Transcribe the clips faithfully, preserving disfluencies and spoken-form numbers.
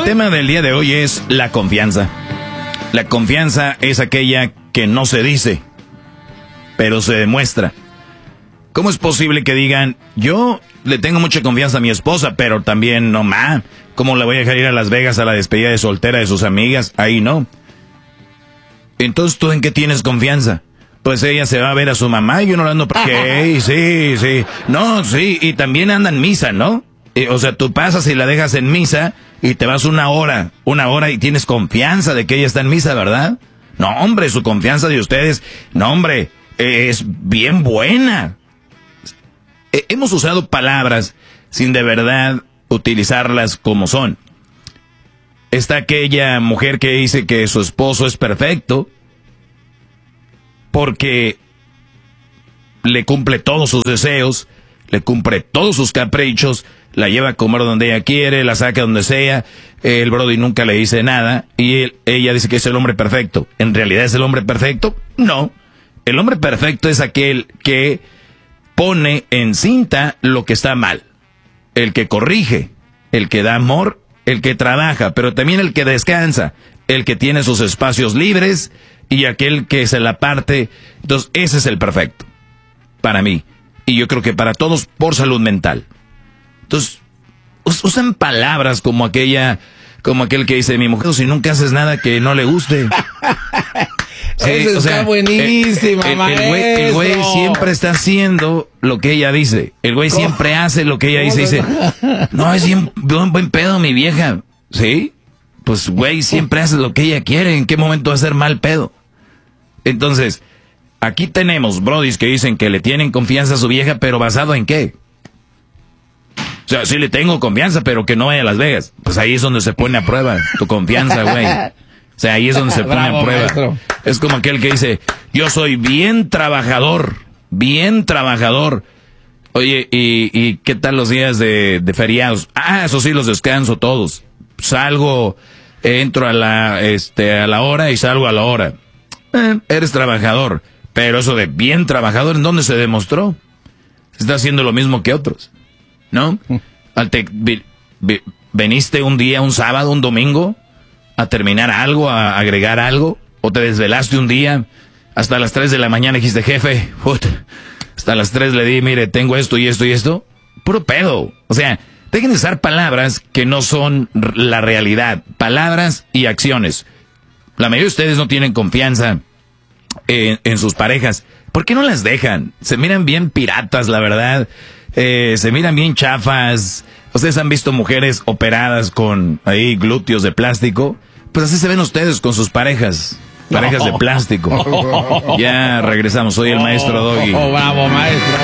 El tema del día de hoy es la confianza. La confianza es aquella que no se dice, pero se demuestra. ¿Cómo es posible que digan, yo le tengo mucha confianza a mi esposa, pero también no más? ¿Cómo la voy a dejar ir a Las Vegas a la despedida de soltera de sus amigas? Ahí no. Entonces, ¿tú en qué tienes confianza? Pues ella se va a ver a su mamá y yo no la ando... ¿Qué? Sí, sí. No, sí, y también anda en misa, ¿no? O sea, tú pasas y la dejas en misa y te vas una hora, una hora y tienes confianza de que ella está en misa, ¿verdad? No, hombre, su confianza de ustedes, no, hombre, es bien buena. Hemos usado palabras sin de verdad utilizarlas como son. Está aquella mujer que dice que su esposo es perfecto porque le cumple todos sus deseos, le cumple todos sus caprichos, la lleva a comer donde ella quiere, la saca donde sea, el brody nunca le dice nada, y él, ella dice que es el hombre perfecto. ¿En realidad es el hombre perfecto? No. El hombre perfecto es aquel que pone en cinta lo que está mal, el que corrige, el que da amor, el que trabaja, pero también el que descansa, el que tiene sus espacios libres y aquel que se la parte. Entonces, ese es el perfecto, para mí. Y yo creo que para todos por salud mental. Entonces, usan palabras como aquella, como aquel que dice, mi mujer, si nunca haces nada que no le guste. Sí, Eso o sea, está buenísima, el, el, el, güey, el güey siempre está haciendo lo que ella dice. El güey siempre hace lo que ella dice. Dice, no, es bien, buen, buen pedo mi vieja. ¿Sí? Pues güey siempre hace lo que ella quiere. ¿En qué momento va a ser mal pedo? Entonces, aquí tenemos brodis que dicen que le tienen confianza a su vieja, pero ¿basado en qué? O sea, sí le tengo confianza, pero que no vaya a Las Vegas. Pues ahí es donde se pone a prueba tu confianza, güey. O sea, ahí es donde se pone Bravo, a prueba. Maestro. Es como aquel que dice, yo soy bien trabajador, bien trabajador. Oye, ¿y, y qué tal los días de, de feriados? Ah, eso sí, los descanso todos. Salgo, entro a la, este, a la hora y salgo a la hora. Eh, eres trabajador. Pero eso de bien trabajador, ¿en dónde se demostró? Se está haciendo lo mismo que otros, ¿no? Te, vi, vi, veniste un día, un sábado, un domingo, a terminar algo, a agregar algo, o te desvelaste un día, hasta las tres de la mañana dijiste, jefe, put, hasta las tres le di, mire, tengo esto y esto y esto. Puro pedo. O sea, dejen de usar palabras que no son la realidad. Palabras y acciones. La mayoría de ustedes no tienen confianza en, en sus parejas. ¿Por qué no las dejan? Se miran bien piratas, la verdad. Eh, se miran bien chafas. Ustedes han visto mujeres operadas con ahí glúteos de plástico. Pues así se ven ustedes con sus parejas. Parejas no. de plástico. Ya regresamos. Soy el maestro Doggy. Oh, bravo, maestro.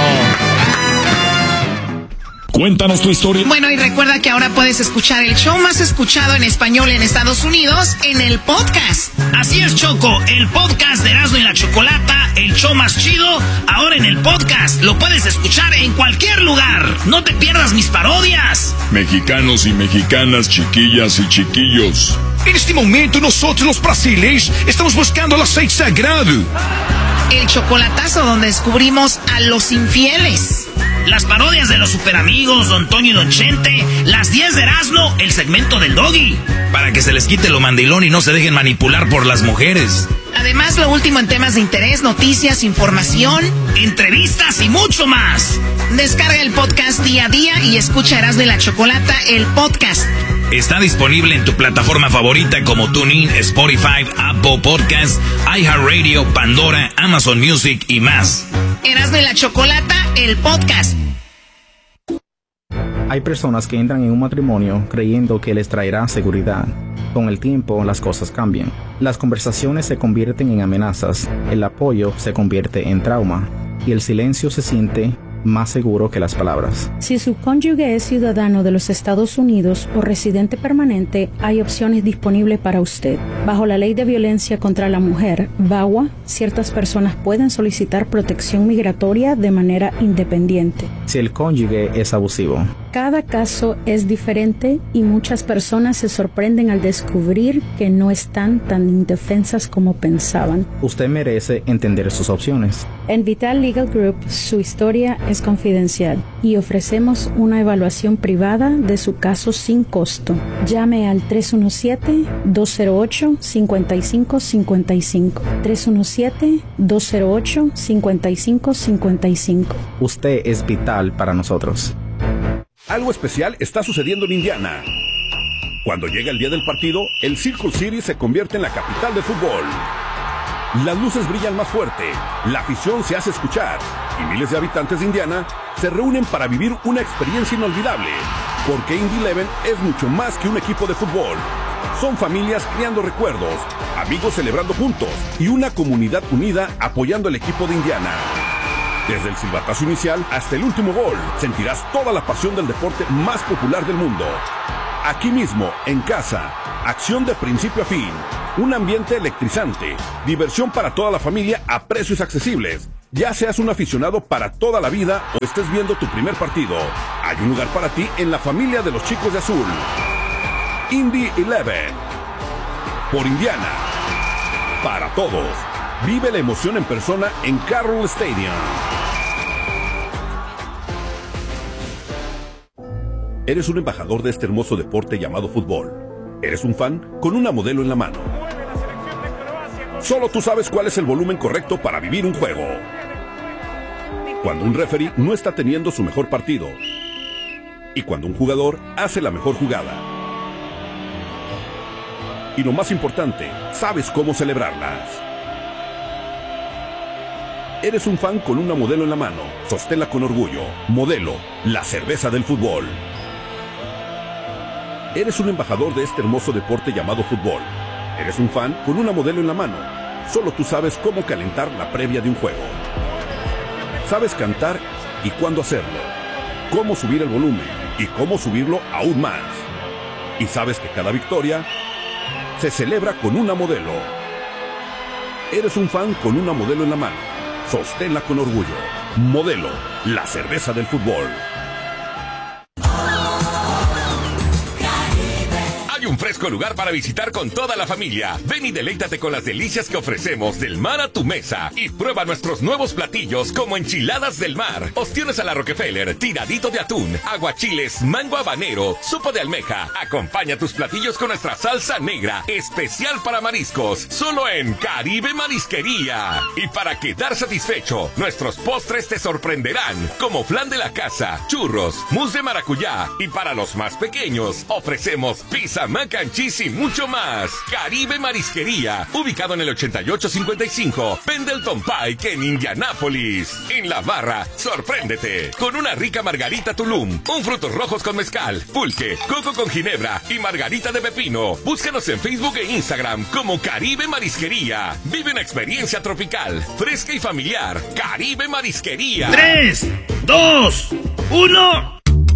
Cuéntanos tu historia. Bueno, y recuerda que ahora puedes escuchar el show más escuchado en español en Estados Unidos en el podcast. Así es, Choco, el podcast de Erasmo y la Chocolata, el show más chido, ahora en el podcast. Lo puedes escuchar en cualquier lugar. No te pierdas mis parodias. Mexicanos y mexicanas, chiquillas y chiquillos. En este momento nosotros los brasileños estamos buscando el aceite sagrado. El chocolatazo donde descubrimos a los infieles. Las parodias de los superamigos, Don Toño y Don Chente. Las diez de Erasmo, el segmento del Doggy. Para que se les quite lo mandilón y no se dejen manipular por las mujeres. Además, lo último en temas de interés, noticias, información, entrevistas y mucho más. Descarga el podcast día a día y escucha Erasmo y la Chocolata, el podcast. Está disponible en tu plataforma favorita como TuneIn, Spotify, Apple Podcasts, iHeartRadio, Pandora, Amazon Music y más. Erasmo y la Chocolata, el podcast. Hay personas que entran en un matrimonio creyendo que les traerá seguridad. Con el tiempo, las cosas cambian. Las conversaciones se convierten en amenazas, el apoyo se convierte en trauma y el silencio se siente más seguro que las palabras. Si su cónyuge es ciudadano de los Estados Unidos o residente permanente, hay opciones disponibles para usted. Bajo la Ley de Violencia contra la Mujer, VAWA, ciertas personas pueden solicitar protección migratoria de manera independiente. Si el cónyuge es abusivo, Cada caso es diferente y muchas personas se sorprenden al descubrir que no están tan indefensas como pensaban. Usted merece entender sus opciones. En Vital Legal Group, su historia es confidencial y ofrecemos una evaluación privada de su caso sin costo. Llame al tres uno siete, dos cero ocho, cinco cinco cinco cinco. tres uno siete, dos cero ocho, cinco cinco cinco cinco. Usted es vital para nosotros. Algo especial está sucediendo en Indiana. Cuando llega el día del partido, el Circle City se convierte en la capital del fútbol. Las luces brillan más fuerte, la afición se hace escuchar y miles de habitantes de Indiana se reúnen para vivir una experiencia inolvidable. Porque Indy Eleven es mucho más que un equipo de fútbol. Son familias creando recuerdos, amigos celebrando juntos y una comunidad unida apoyando al equipo de Indiana. Desde el silbatazo inicial hasta el último gol, sentirás toda la pasión del deporte más popular del mundo. Aquí mismo, en casa, acción de principio a fin, un ambiente electrizante, diversión para toda la familia a precios accesibles. Ya seas un aficionado para toda la vida o estés viendo tu primer partido, hay un lugar para ti en la familia de los chicos de azul. Indy Eleven. Por Indiana. Para todos. Vive la emoción en persona en Carroll Stadium. Eres un embajador de este hermoso deporte llamado fútbol. Eres un fan con una modelo en la mano. Solo tú sabes cuál es el volumen correcto para vivir un juego. Cuando un referee no está teniendo su mejor partido. Y cuando un jugador hace la mejor jugada. Y lo más importante, sabes cómo celebrarlas. Eres un fan con una modelo en la mano. Sosténla con orgullo. Modelo, la cerveza del fútbol. Eres un embajador de este hermoso deporte llamado fútbol. Eres un fan con una modelo en la mano. Solo tú sabes cómo calentar la previa de un juego. Sabes cantar y cuándo hacerlo. Cómo subir el volumen y cómo subirlo aún más. Y sabes que cada victoria se celebra con una modelo. Eres un fan con una modelo en la mano. Sosténla con orgullo. Modelo, la cerveza del fútbol. Hay un fresco lugar para visitar con toda la familia. Ven y deleítate con las delicias que ofrecemos del mar a tu mesa. Y prueba nuestros nuevos platillos como enchiladas del mar, ostiones a la Rockefeller, tiradito de atún, aguachiles, mango habanero, sopa de almeja. Acompaña tus platillos con nuestra salsa negra, especial para mariscos, solo en Caribe Marisquería. Y para quedar satisfecho, nuestros postres te sorprenderán, como flan de la casa, churros, mousse de maracuyá. Y para los más pequeños, ofrecemos pizza, mac and cheese y mucho más. Caribe Marisquería, ubicado en el ochenta y ocho cincuenta y cinco Pendleton Pike en Indianápolis. En la barra, sorpréndete con una rica margarita Tulum, un frutos rojos con mezcal, pulque, coco con ginebra y margarita de pepino. Búscanos en Facebook e Instagram como Caribe Marisquería. Vive una experiencia tropical, fresca y familiar. Caribe Marisquería. Tres, dos, uno...